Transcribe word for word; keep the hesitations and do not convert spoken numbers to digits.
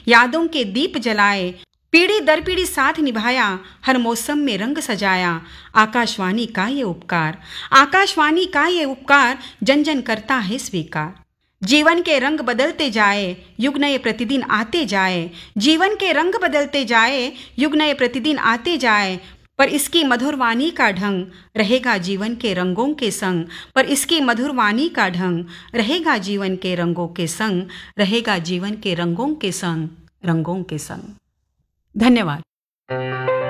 यादों के दीप जलाए, पीढ़ी दर पीढ़ी साथ निभाया, हर मौसम में रंग सजाया। आकाशवाणी का ये उपकार, आकाशवाणी का ये उपकार जन जन करता है स्वीकार। जीवन के रंग बदलते जाए, युग नए प्रतिदिन आते जाए। जीवन के रंग बदलते जाए, युग नए प्रतिदिन आते जाए। पर इसकी मधुर वाणी का ढंग रहेगा जीवन के रंगों के संग। पर इसकी मधुर वाणी का ढंग रहेगा जीवन के रंगों के संग, रहेगा जीवन के रंगों के संग, रंगों के संग। धन्यवाद।